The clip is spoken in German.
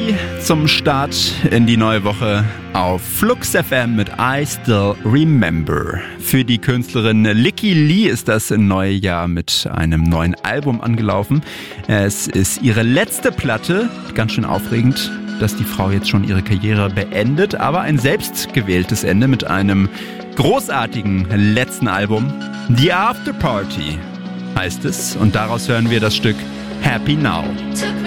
Party zum Start in die neue Woche auf Flux FM mit I Still Remember. Für die Künstlerin Lykke Li ist das neue Jahr mit einem neuen Album angelaufen. Es ist ihre letzte Platte, ganz schön aufregend, dass die Frau jetzt schon ihre Karriere beendet, aber ein selbstgewähltes Ende mit einem großartigen letzten Album. The After Party heißt es und daraus hören wir das Stück Happy Now.